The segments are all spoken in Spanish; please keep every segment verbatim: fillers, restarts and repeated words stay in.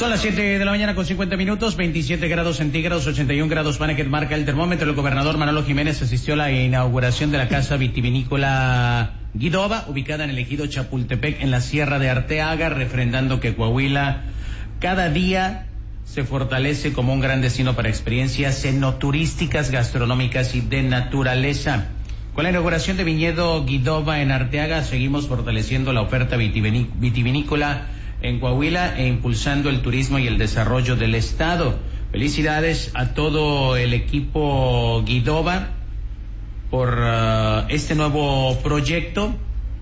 Son las siete de la mañana con cincuenta minutos, veintisiete grados centígrados, ochenta y un grados Fahrenheit marca el termómetro. El gobernador Manolo Jiménez asistió a la inauguración de la casa vitivinícola Guidova, ubicada en el ejido Chapultepec, en la Sierra de Arteaga, refrendando que Coahuila cada día se fortalece como un gran destino para experiencias enoturísticas, gastronómicas y de naturaleza. Con la inauguración de Viñedo Guidova en Arteaga, seguimos fortaleciendo la oferta vitivinícola en Coahuila e impulsando el turismo y el desarrollo del estado. Felicidades a todo el equipo Guidova por uh, este nuevo proyecto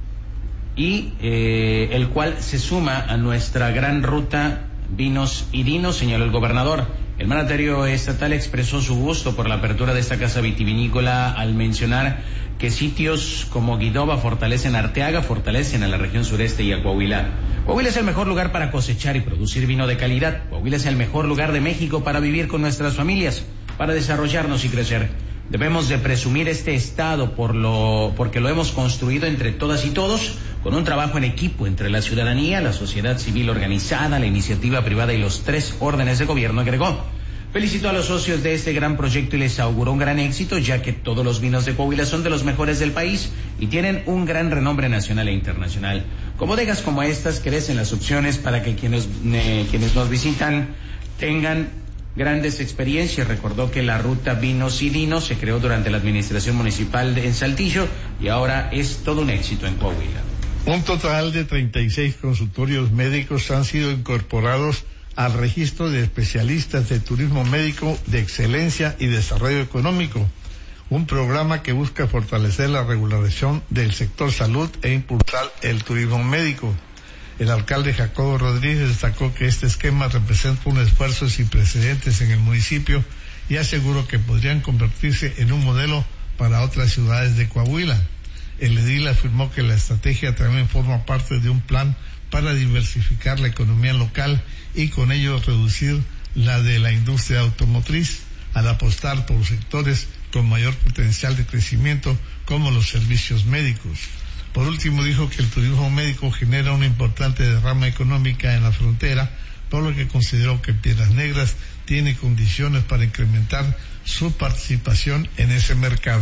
y eh, el cual se suma a nuestra gran ruta Vinos y Dinos, señaló el gobernador. El mandatario estatal expresó su gusto por la apertura de esta casa vitivinícola al mencionar que sitios como Guidova fortalecen Arteaga, fortalecen a la región sureste y a Coahuila. Coahuila es el mejor lugar para cosechar y producir vino de calidad. Coahuila es el mejor lugar de México para vivir con nuestras familias, para desarrollarnos y crecer. Debemos de presumir este estado por lo, porque lo hemos construido entre todas y todos, con un trabajo en equipo entre la ciudadanía, la sociedad civil organizada, la iniciativa privada y los tres órdenes de gobierno, agregó. Felicitó a los socios de este gran proyecto y les auguró un gran éxito, ya que todos los vinos de Coahuila son de los mejores del país y tienen un gran renombre nacional e internacional. Con bodegas como estas crecen las opciones para que quienes, eh, quienes nos visitan tengan grandes experiencias. Recordó que la ruta Vinos y Dinos se creó durante la administración municipal de, en Saltillo y ahora es todo un éxito en Coahuila. Un total de treinta y seis consultorios médicos han sido incorporados al registro de especialistas de turismo médico de excelencia y desarrollo económico, un programa que busca fortalecer la regulación del sector salud e impulsar el turismo médico. El alcalde Jacobo Rodríguez destacó que este esquema representa un esfuerzo sin precedentes en el municipio y aseguró que podrían convertirse en un modelo para otras ciudades de Coahuila. El edil afirmó que la estrategia también forma parte de un plan para diversificar la economía local y con ello reducir la de la industria automotriz, al apostar por sectores con mayor potencial de crecimiento como los servicios médicos. Por último, dijo que el turismo médico genera una importante derrama económica en la frontera, por lo que consideró que Piedras Negras tiene condiciones para incrementar su participación en ese mercado.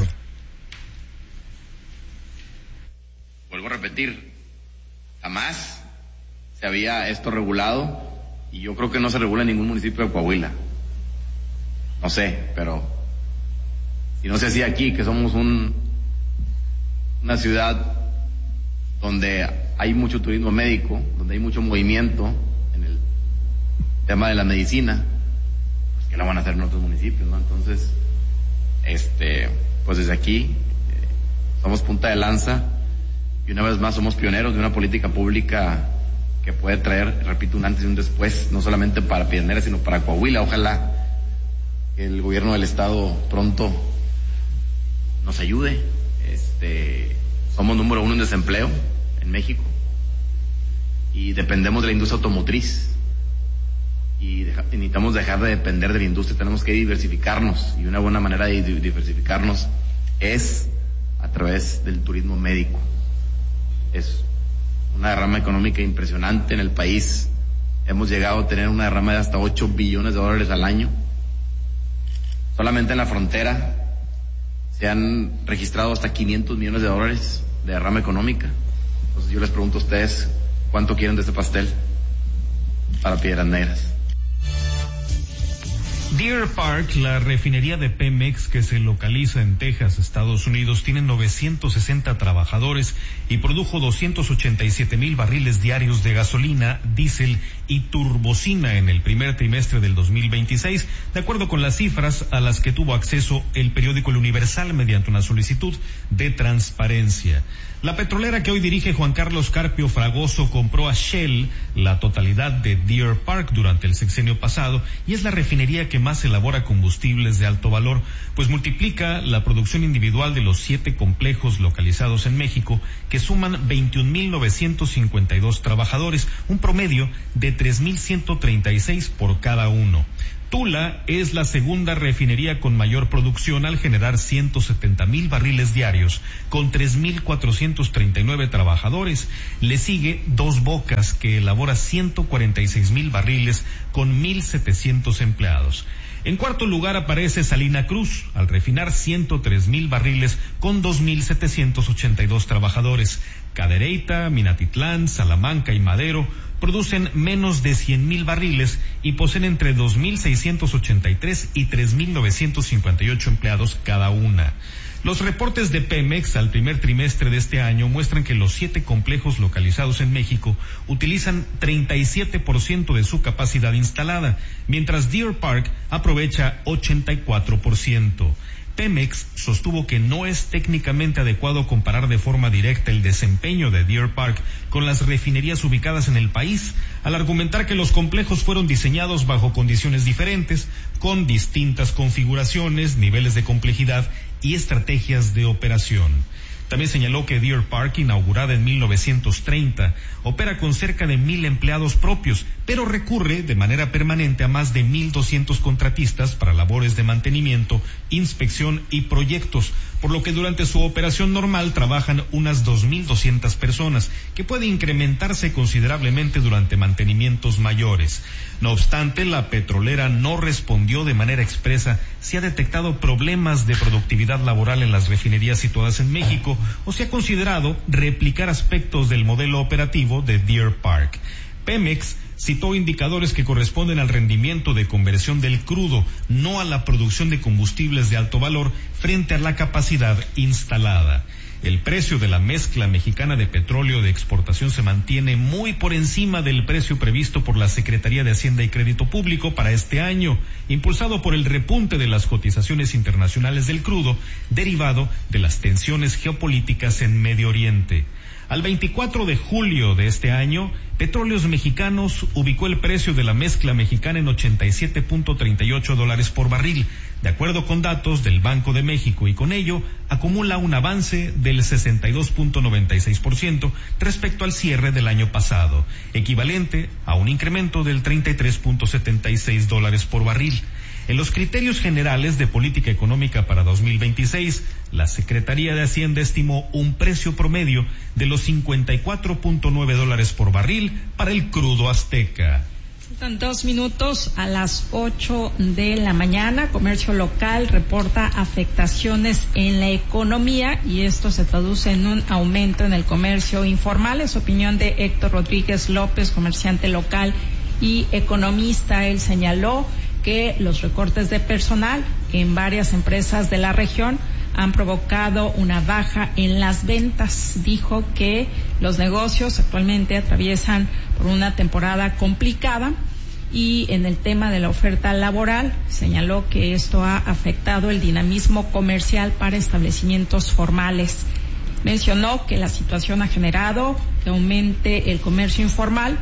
Vuelvo a repetir, jamás se había esto regulado y yo creo que no se regula en ningún municipio de Coahuila. No sé, pero si no se hacía aquí, que somos un, una ciudad donde hay mucho turismo médico, donde hay mucho movimiento en el tema de la medicina, pues que la van a hacer en otros municipios, ¿no? Entonces, este, pues desde aquí eh, somos punta de lanza y una vez más somos pioneros de una política pública que puede traer, repito, un antes y un después, no solamente para Piedras Negras, sino para Coahuila. Ojalá el gobierno del estado pronto nos ayude. Este, somos número uno en desempleo en México y dependemos de la industria automotriz y deja, necesitamos dejar de depender de la industria. Tenemos que diversificarnos y una buena manera de diversificarnos es a través del turismo médico. Es una derrama económica impresionante en el país. Hemos llegado a tener una derrama de hasta ocho billones de dólares al año. Solamente en la frontera se han registrado hasta quinientos millones de dólares de derrama económica. Entonces yo les pregunto a ustedes, ¿cuánto quieren de este pastel para Piedras Negras? Deer Park, la refinería de Pemex que se localiza en Texas, Estados Unidos, tiene novecientos sesenta trabajadores y produjo doscientos ochenta y siete mil barriles diarios de gasolina, diésel y turbocina en el primer trimestre del dos mil veintiséis, de acuerdo con las cifras a las que tuvo acceso el periódico El Universal mediante una solicitud de transparencia. La petrolera que hoy dirige Juan Carlos Carpio Fragoso compró a Shell la totalidad de Deer Park durante el sexenio pasado y es la refinería que más elabora combustibles de alto valor, pues multiplica la producción individual de los siete complejos localizados en México, que suman veintiún mil novecientos cincuenta y dos trabajadores, un promedio de tres mil ciento treinta y seis por cada uno. Tula es la segunda refinería con mayor producción al generar ciento setenta mil barriles diarios, con tres mil cuatrocientos treinta y nueve trabajadores. Le sigue Dos Bocas, que elabora ciento cuarenta y seis mil barriles con mil setecientos empleados. En cuarto lugar aparece Salina Cruz, al refinar ciento tres mil barriles con dos mil setecientos ochenta y dos trabajadores. Cadereyta, Minatitlán, Salamanca y Madero producen menos de cien mil barriles y poseen entre dos mil seiscientos ochenta y tres y tres mil novecientos cincuenta y ocho empleados cada una. Los reportes de Pemex al primer trimestre de este año muestran que los siete complejos localizados en México utilizan treinta y siete por ciento de su capacidad instalada, mientras Deer Park aprovecha ochenta y cuatro por ciento. Pemex sostuvo que no es técnicamente adecuado comparar de forma directa el desempeño de Deer Park con las refinerías ubicadas en el país, al argumentar que los complejos fueron diseñados bajo condiciones diferentes, con distintas configuraciones, niveles de complejidad y estrategias de operación. También señaló que Deer Park, inaugurada en mil novecientos treinta, opera con cerca de mil empleados propios, pero recurre de manera permanente a más de mil doscientos contratistas para labores de mantenimiento, inspección y proyectos, por lo que durante su operación normal trabajan unas dos mil doscientas personas, que puede incrementarse considerablemente durante mantenimientos mayores. No obstante, la petrolera no respondió de manera expresa si ha detectado problemas de productividad laboral en las refinerías situadas en México o si ha considerado replicar aspectos del modelo operativo de Deer Park. Pemex citó indicadores que corresponden al rendimiento de conversión del crudo, no a la producción de combustibles de alto valor frente a la capacidad instalada. El precio de la mezcla mexicana de petróleo de exportación se mantiene muy por encima del precio previsto por la Secretaría de Hacienda y Crédito Público para este año, impulsado por el repunte de las cotizaciones internacionales del crudo, derivado de las tensiones geopolíticas en Medio Oriente. Al veinticuatro de julio de este año, Petróleos Mexicanos ubicó el precio de la mezcla mexicana en ochenta y siete punto treinta y ocho dólares por barril, de acuerdo con datos del Banco de México, y con ello acumula un avance del sesenta y dos punto noventa y seis por ciento respecto al cierre del año pasado, equivalente a un incremento del treinta y tres punto setenta y seis dólares por barril. En los criterios generales de política económica para dos mil veintiséis, la Secretaría de Hacienda estimó un precio promedio de los cincuenta y cuatro punto nueve dólares por barril para el crudo azteca. Faltan dos minutos a las ocho de la mañana. Comercio local reporta afectaciones en la economía y esto se traduce en un aumento en el comercio informal. Es opinión de Héctor Rodríguez López, comerciante local y economista. Él señaló que los recortes de personal en varias empresas de la región han provocado una baja en las ventas. Dijo que los negocios actualmente atraviesan por una temporada complicada y en el tema de la oferta laboral señaló que esto ha afectado el dinamismo comercial para establecimientos formales. Mencionó que la situación ha generado que aumente el comercio informal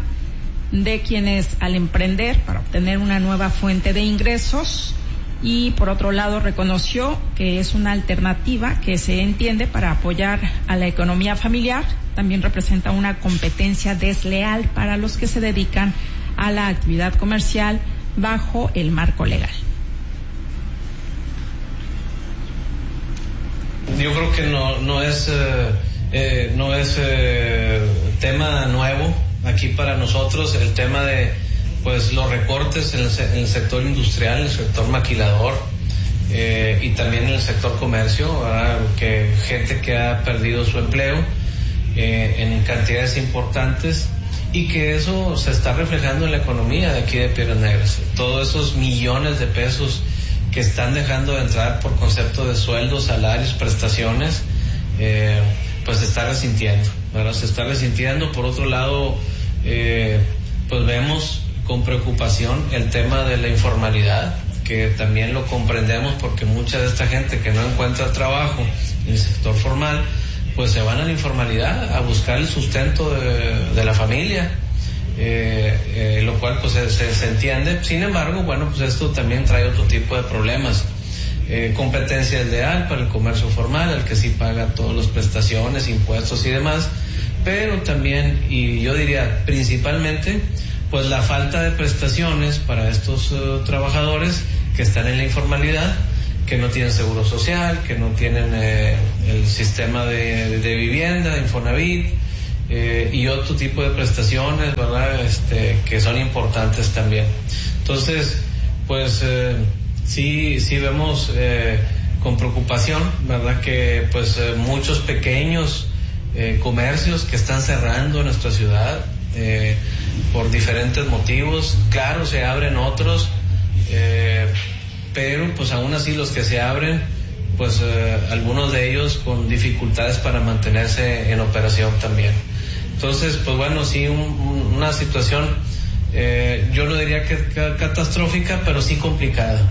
de quienes al emprender para obtener una nueva fuente de ingresos, y por otro lado reconoció que es una alternativa que se entiende para apoyar a la economía familiar. También representa una competencia desleal para los que se dedican a la actividad comercial bajo el marco legal. Yo creo que no no es eh, eh, no es eh, tema nuevo aquí para nosotros, el tema de pues los recortes en el, en el sector industrial, en el sector maquilador eh, y también en el sector comercio, ¿verdad? Que gente que ha perdido su empleo eh, en cantidades importantes y que eso se está reflejando en la economía de aquí de Piedras Negras. Todos esos millones de pesos que están dejando de entrar por concepto de sueldos, salarios, prestaciones, eh, pues se está resintiendo, ¿verdad? Se está resintiendo. Por otro lado, eh, pues vemos con preocupación el tema de la informalidad, que también lo comprendemos porque mucha de esta gente que no encuentra trabajo en el sector formal, pues se van a la informalidad a buscar el sustento de, de la familia, eh, eh, lo cual pues se, se, se entiende. Sin embargo, bueno, pues esto también trae otro tipo de problemas. Eh, competencia desleal para el comercio formal, el que sí paga todas las prestaciones, impuestos y demás, pero también, y yo diría principalmente, pues la falta de prestaciones para estos uh, trabajadores que están en la informalidad, que no tienen seguro social, que no tienen eh, el sistema de, de vivienda, Infonavit, eh, y otro tipo de prestaciones, ¿verdad? Este, que son importantes también. Entonces, pues eh, sí, sí vemos eh, con preocupación, ¿verdad? Que pues eh, muchos pequeños eh, comercios que están cerrando en nuestra ciudad eh, por diferentes motivos. Claro, se abren otros, eh, pero pues aún así los que se abren, pues eh, algunos de ellos con dificultades para mantenerse en operación también. Entonces, pues bueno, sí, un, un, una situación, eh, yo no diría que, que catastrófica, pero sí complicada.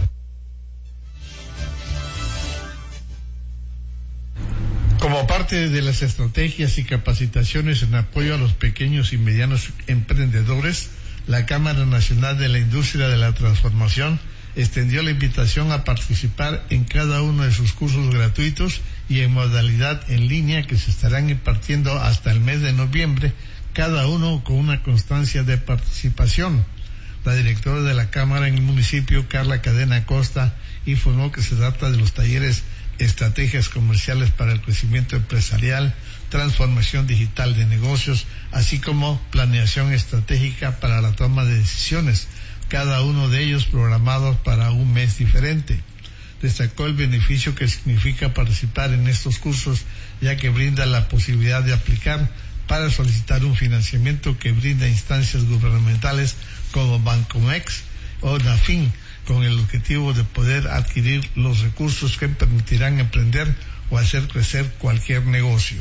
Como parte de las estrategias y capacitaciones en apoyo a los pequeños y medianos emprendedores, la Cámara Nacional de la Industria de la Transformación extendió la invitación a participar en cada uno de sus cursos gratuitos y en modalidad en línea que se estarán impartiendo hasta el mes de noviembre, cada uno con una constancia de participación. La directora de la Cámara en el municipio, Carla Cadena Costa, informó que se trata de los talleres Estrategias Comerciales para el Crecimiento Empresarial, Transformación Digital de Negocios, así como Planeación Estratégica para la Toma de Decisiones, cada uno de ellos programados para un mes diferente. Destacó el beneficio que significa participar en estos cursos, ya que brinda la posibilidad de aplicar para solicitar un financiamiento que brinda instancias gubernamentales como Bancomex o NAFIN, con el objetivo de poder adquirir los recursos que permitirán emprender o hacer crecer cualquier negocio.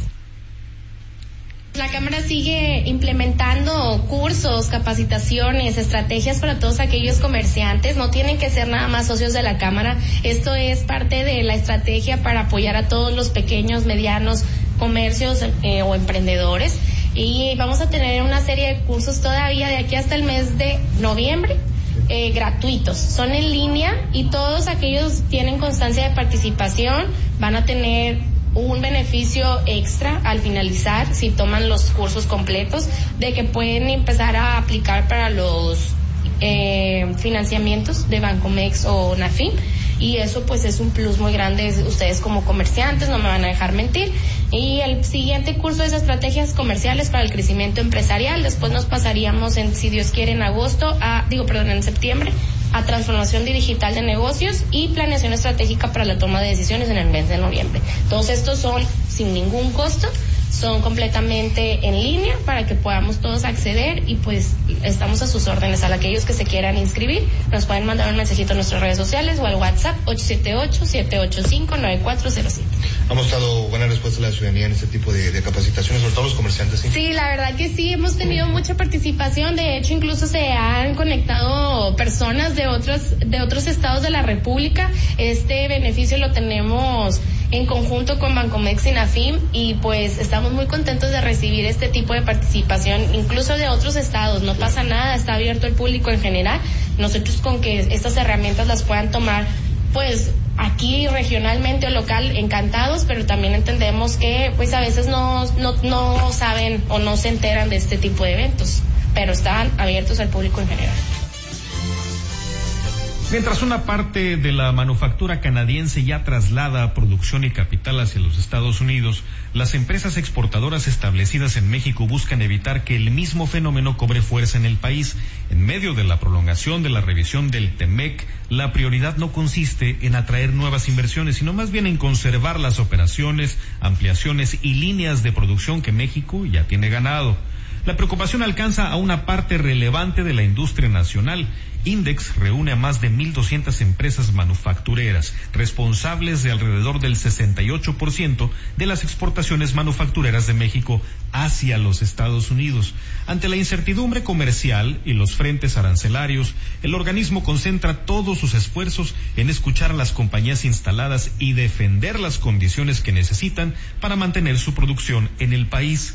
La Cámara sigue implementando cursos, capacitaciones, estrategias para todos aquellos comerciantes. No tienen que ser nada más socios de la Cámara. Esto es parte de la estrategia para apoyar a todos los pequeños, medianos comercios eh, o emprendedores. Y vamos a tener una serie de cursos todavía de aquí hasta el mes de noviembre. Eh, gratuitos, son en línea y todos aquellos tienen constancia de participación van a tener un beneficio extra al finalizar si toman los cursos completos, de que pueden empezar a aplicar para los eh, financiamientos de Bancomex o NAFIN, y eso pues es un plus muy grande. Ustedes como comerciantes no me van a dejar mentir. Y el siguiente curso es estrategias comerciales para el crecimiento empresarial. Después nos pasaríamos, en, si Dios quiere, en agosto a, digo, perdón, en septiembre, a transformación digital de negocios y planeación estratégica para la toma de decisiones en el mes de noviembre. Todos estos son sin ningún costo, son completamente en línea para que podamos todos acceder, y pues estamos a sus órdenes. A aquellos que se quieran inscribir nos pueden mandar un mensajito a nuestras redes sociales o al WhatsApp ocho siete ocho, siete ocho cinco, nueve cuatro cero siete. Hemos dado buena respuesta a la ciudadanía en este tipo de, de capacitaciones, sobre todo los comerciantes, ¿sí? Sí, la verdad que sí, hemos tenido mucha participación. De hecho, incluso se han conectado personas de otros de otros estados de la República. Este beneficio lo tenemos en conjunto con Bancomex y NAFIM, y pues estamos muy contentos de recibir este tipo de participación, incluso de otros estados. No pasa nada, está abierto al público en general. Nosotros con que estas herramientas las puedan tomar, pues aquí regionalmente o local, encantados, pero también entendemos que pues a veces no, no, no saben o no se enteran de este tipo de eventos, pero están abiertos al público en general. Mientras una parte de la manufactura canadiense ya traslada producción y capital hacia los Estados Unidos, las empresas exportadoras establecidas en México buscan evitar que el mismo fenómeno cobre fuerza en el país. En medio de la prolongación de la revisión del TEMEC, la prioridad no consiste en atraer nuevas inversiones, sino más bien en conservar las operaciones, ampliaciones y líneas de producción que México ya tiene ganado. La preocupación alcanza a una parte relevante de la industria nacional. Index reúne a más de mil doscientas empresas manufactureras, responsables de alrededor del sesenta y ocho por ciento de las exportaciones manufactureras de México hacia los Estados Unidos. Ante la incertidumbre comercial y los frentes arancelarios, el organismo concentra todos sus esfuerzos en escuchar a las compañías instaladas y defender las condiciones que necesitan para mantener su producción en el país.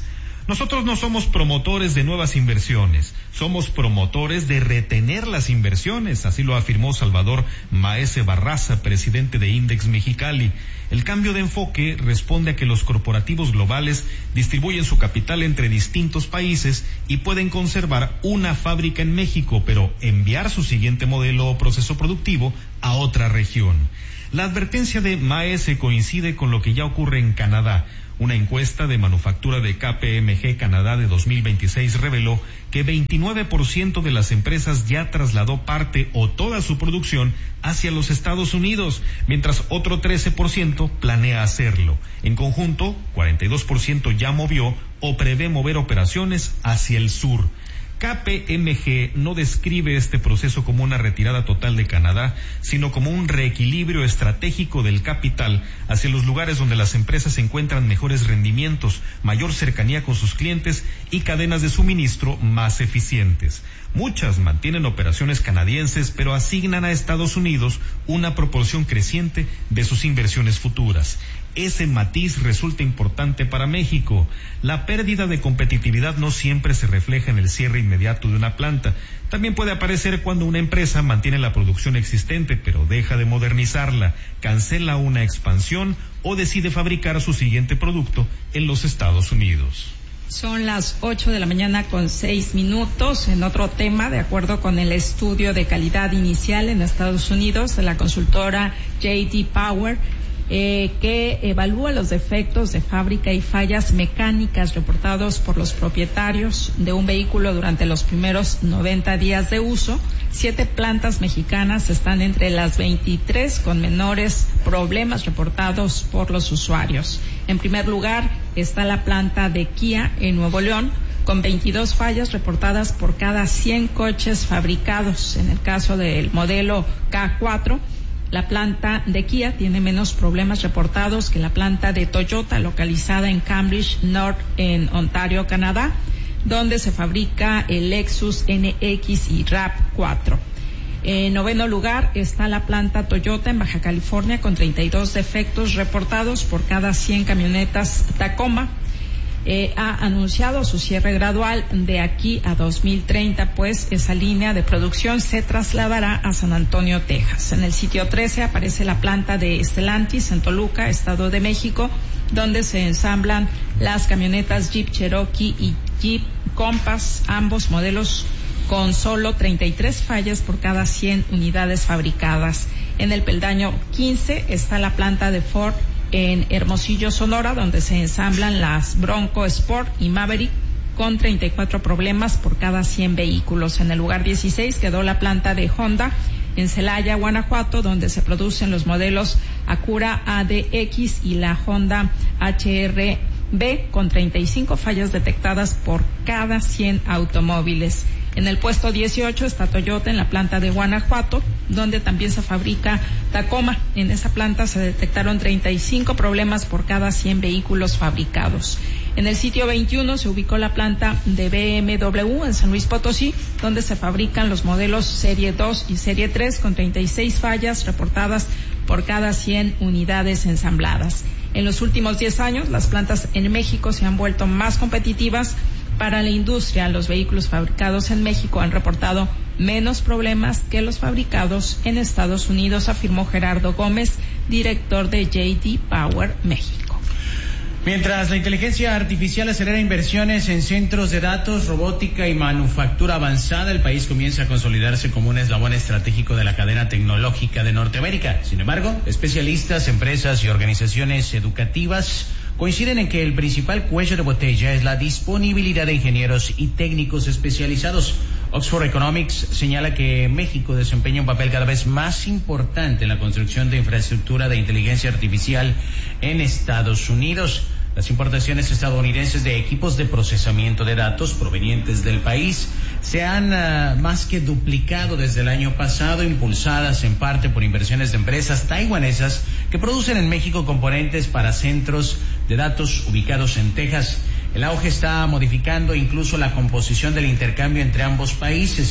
Nosotros no somos promotores de nuevas inversiones, somos promotores de retener las inversiones, así lo afirmó Salvador Maese Barraza, presidente de Index Mexicali. El cambio de enfoque responde a que los corporativos globales distribuyen su capital entre distintos países y pueden conservar una fábrica en México, pero enviar su siguiente modelo o proceso productivo a otra región. La advertencia de Maese coincide con lo que ya ocurre en Canadá. Una encuesta de manufactura de K P M G Canadá de dos mil veintiséis reveló que veintinueve por ciento de las empresas ya trasladó parte o toda su producción hacia los Estados Unidos, mientras otro trece por ciento planea hacerlo. En conjunto, cuarenta y dos por ciento ya movió o prevé mover operaciones hacia el sur. K P M G no describe este proceso como una retirada total de Canadá, sino como un reequilibrio estratégico del capital hacia los lugares donde las empresas encuentran mejores rendimientos, mayor cercanía con sus clientes y cadenas de suministro más eficientes. Muchas mantienen operaciones canadienses, pero asignan a Estados Unidos una proporción creciente de sus inversiones futuras. Ese matiz resulta importante para México. La pérdida de competitividad no siempre se refleja en el cierre inmediato de una planta. También puede aparecer cuando una empresa mantiene la producción existente, pero deja de modernizarla, cancela una expansión o decide fabricar su siguiente producto en los Estados Unidos. Son las ocho de la mañana con seis minutos. En otro tema, de acuerdo con el estudio de calidad inicial en Estados Unidos de la consultora J D Power, Eh, que evalúa los defectos de fábrica y fallas mecánicas reportados por los propietarios de un vehículo durante los primeros noventa días de uso. Siete plantas mexicanas están entre las veintitrés con menores problemas reportados por los usuarios. En primer lugar está la planta de Kia en Nuevo León, con veintidós fallas reportadas por cada cien coches fabricados. En el caso del modelo K cuatro, la planta de Kia tiene menos problemas reportados que la planta de Toyota, localizada en Cambridge North, en Ontario, Canadá, donde se fabrica el Lexus N X y RAV cuatro. En noveno lugar está la planta Toyota en Baja California, con treinta y dos defectos reportados por cada cien camionetas Tacoma. Eh, ha anunciado su cierre gradual de aquí a dos mil treinta, pues esa línea de producción se trasladará a San Antonio, Texas. En el sitio trece aparece la planta de Stellantis en Toluca, Estado de México, donde se ensamblan las camionetas Jeep Cherokee y Jeep Compass, ambos modelos con solo treinta y tres fallas por cada cien unidades fabricadas. En el peldaño quince está la planta de Ford en Hermosillo, Sonora, donde se ensamblan las Bronco Sport y Maverick, con treinta y cuatro problemas por cada cien vehículos. En el lugar dieciséis quedó la planta de Honda en Celaya, Guanajuato, donde se producen los modelos Acura A D X y la Honda H R B, con treinta y cinco fallas detectadas por cada cien automóviles. En el puesto dieciocho está Toyota en la planta de Guanajuato, donde también se fabrica Tacoma. En esa planta se detectaron treinta y cinco problemas por cada cien vehículos fabricados. En el sitio veintiuno se ubicó la planta de B M W en San Luis Potosí, donde se fabrican los modelos Serie dos y Serie tres, con treinta y seis fallas reportadas por cada cien unidades ensambladas. En los últimos diez años, las plantas en México se han vuelto más competitivas para la industria. Los vehículos fabricados en México han reportado menos problemas que los fabricados en Estados Unidos, afirmó Gerardo Gómez, director de J D Power México. Mientras la inteligencia artificial acelera inversiones en centros de datos, robótica y manufactura avanzada, el país comienza a consolidarse como un eslabón estratégico de la cadena tecnológica de Norteamérica. Sin embargo, especialistas, empresas y organizaciones educativas coinciden en que el principal cuello de botella es la disponibilidad de ingenieros y técnicos especializados. Oxford Economics señala que México desempeña un papel cada vez más importante en la construcción de infraestructura de inteligencia artificial en Estados Unidos. Las importaciones estadounidenses de equipos de procesamiento de datos provenientes del país se han uh, más que duplicado desde el año pasado, impulsadas en parte por inversiones de empresas taiwanesas que producen en México componentes para centros de datos ubicados en Texas. El auge está modificando incluso la composición del intercambio entre ambos países.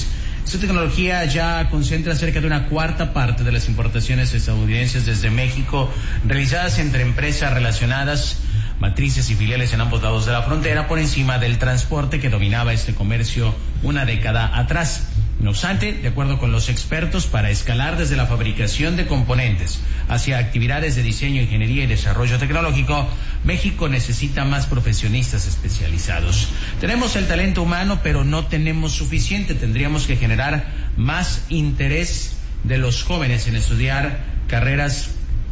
Esta tecnología ya concentra cerca de una cuarta parte de las importaciones estadounidenses desde México, realizadas entre empresas relacionadas, matrices y filiales en ambos lados de la frontera, por encima del transporte que dominaba este comercio una década atrás. No obstante, de acuerdo con los expertos, para escalar desde la fabricación de componentes hacia actividades de diseño, ingeniería y desarrollo tecnológico, México necesita más profesionistas especializados. Tenemos el talento humano, pero no tenemos suficiente. Tendríamos que generar más interés de los jóvenes en estudiar carreras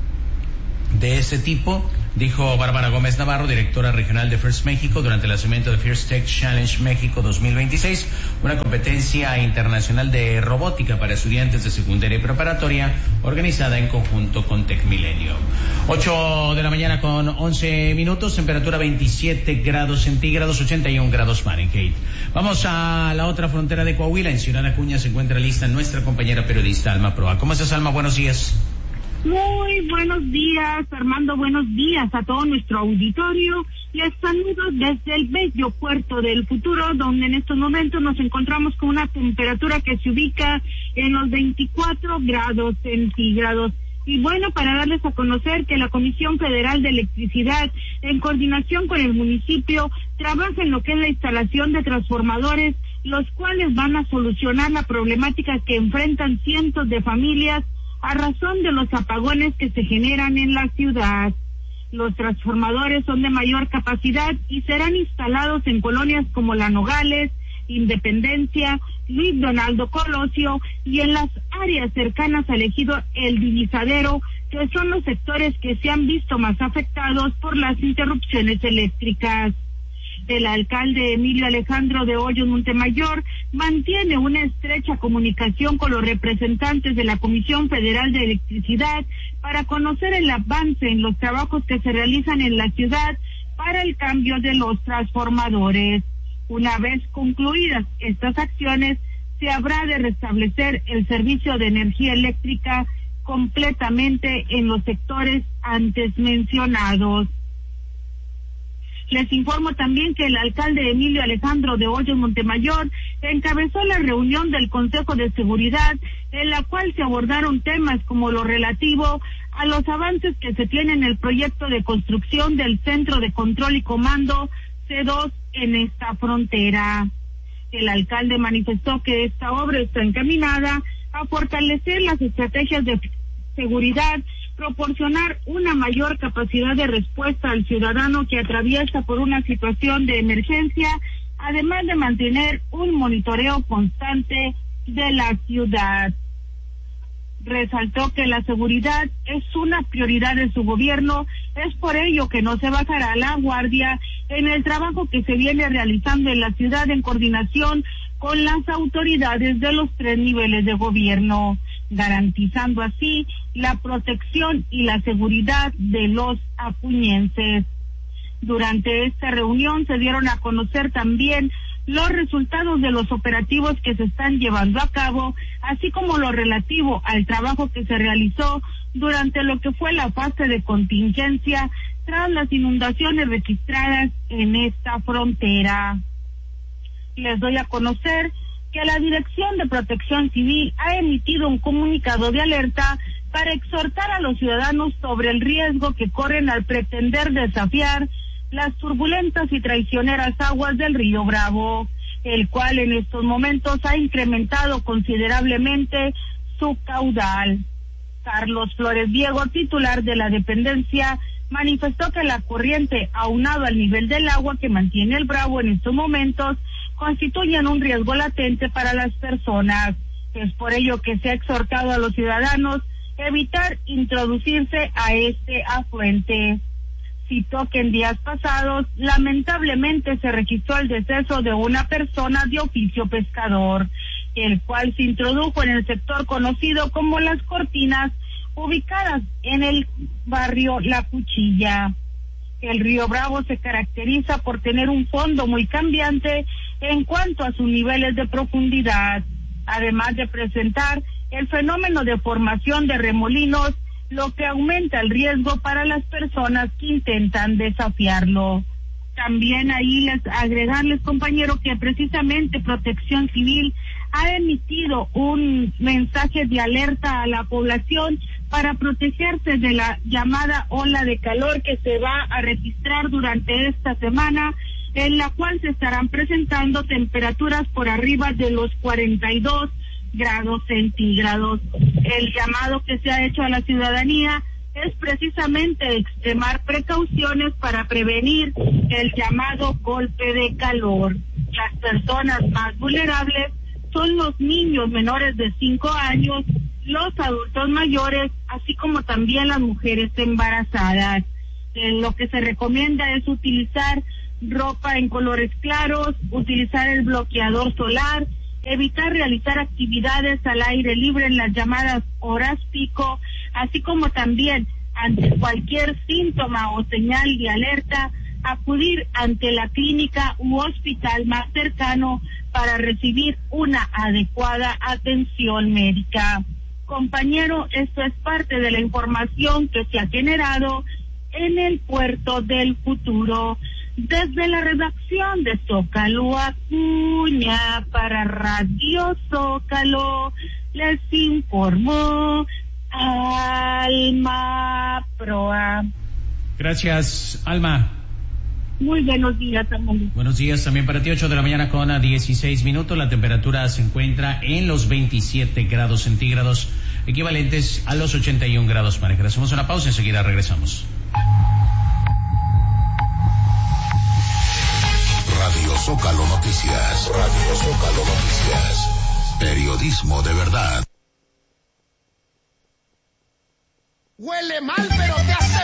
de ese tipo, dijo Bárbara Gómez Navarro, directora regional de First México, durante el lanzamiento de First Tech Challenge México dos mil veintiséis, una competencia internacional de robótica para estudiantes de secundaria y preparatoria, organizada en conjunto con Tecmilenio. ocho de la mañana con once minutos, temperatura veintisiete grados centígrados, ochenta y un grados Fahrenheit. Vamos a la otra frontera de Coahuila. En Ciudad Acuña se encuentra lista nuestra compañera periodista Alma Proa. ¿Cómo estás, Alma? Buenos días. Muy buenos días, Armando, buenos días a todo nuestro auditorio. Les saludo desde el bello puerto del futuro, donde en estos momentos nos encontramos con una temperatura que se ubica en los veinticuatro grados centígrados. Y bueno, para darles a conocer que la Comisión Federal de Electricidad, en coordinación con el municipio, trabaja en lo que es la instalación de transformadores, los cuales van a solucionar la problemática que enfrentan cientos de familias a razón de los apagones que se generan en la ciudad. Los transformadores son de mayor capacidad y serán instalados en colonias como La Nogales, Independencia, Luis Donaldo Colosio y en las áreas cercanas al ejido El Divisadero, que son los sectores que se han visto más afectados por las interrupciones eléctricas. El alcalde Emilio Alejandro de Hoyos Montemayor mantiene una estrecha comunicación con los representantes de la Comisión Federal de Electricidad para conocer el avance en los trabajos que se realizan en la ciudad para el cambio de los transformadores. Una vez concluidas estas acciones, se habrá de restablecer el servicio de energía eléctrica completamente en los sectores antes mencionados. Les informo también que el alcalde Emilio Alejandro de Hoyos Montemayor encabezó la reunión del Consejo de Seguridad, en la cual se abordaron temas como lo relativo a los avances que se tienen en el proyecto de construcción del Centro de Control y Comando C dos en esta frontera. El alcalde manifestó que esta obra está encaminada a fortalecer las estrategias de seguridad, proporcionar una mayor capacidad de respuesta al ciudadano que atraviesa por una situación de emergencia, además de mantener un monitoreo constante de la ciudad. Resaltó que la seguridad es una prioridad de su gobierno, es por ello que no se bajará la guardia en el trabajo que se viene realizando en la ciudad en coordinación con las autoridades de los tres niveles de gobierno, garantizando así la protección y la seguridad de los acuñenses. Durante esta reunión se dieron a conocer también los resultados de los operativos que se están llevando a cabo, así como lo relativo al trabajo que se realizó durante lo que fue la fase de contingencia tras las inundaciones registradas en esta frontera. Les doy a conocer que la Dirección de Protección Civil ha emitido un comunicado de alerta para exhortar a los ciudadanos sobre el riesgo que corren al pretender desafiar las turbulentas y traicioneras aguas del río Bravo, el cual en estos momentos ha incrementado considerablemente su caudal. Carlos Flores Diego, titular de la dependencia, manifestó que la corriente, aunado al nivel del agua que mantiene el Bravo en estos momentos, constituyen un riesgo latente para las personas. Es por ello que se ha exhortado a los ciudadanos evitar introducirse a este afluente. Citó que en días pasados, lamentablemente, se registró el deceso de una persona de oficio pescador, el cual se introdujo en el sector conocido como Las Cortinas, ubicadas en el barrio La Cuchilla. El río Bravo se caracteriza por tener un fondo muy cambiante en cuanto a sus niveles de profundidad, además de presentar el fenómeno de formación de remolinos, lo que aumenta el riesgo para las personas que intentan desafiarlo. También ahí les agregarles, compañero, que precisamente Protección Civil ha emitido un mensaje de alerta a la población para protegerse de la llamada ola de calor que se va a registrar durante esta semana, en la cual se estarán presentando temperaturas por arriba de los cuarenta y dos grados centígrados. El llamado que se ha hecho a la ciudadanía es precisamente extremar precauciones para prevenir el llamado golpe de calor. Las personas más vulnerables son los niños menores de cinco años, los adultos mayores, así como también las mujeres embarazadas. Eh, lo que se recomienda es utilizar ropa en colores claros, utilizar el bloqueador solar, evitar realizar actividades al aire libre en las llamadas horas pico, así como también ante cualquier síntoma o señal de alerta, acudir ante la clínica u hospital más cercano para recibir una adecuada atención médica. Compañero, esto es parte de la información que se ha generado en el Puerto del Futuro. Desde la redacción de Zócalo Acuña para Radio Zócalo, les informó Alma Proa. Gracias, Alma. Muy buenos días, Armando. Buenos días también para ti, ocho de la mañana con dieciséis minutos. La temperatura se encuentra en los veintisiete grados centígrados, equivalentes a los ochenta y un grados Fahrenheit. Hacemos una pausa y enseguida regresamos. Radio Zócalo Noticias. Radio Zócalo Noticias. Periodismo de verdad. Huele mal, pero te hace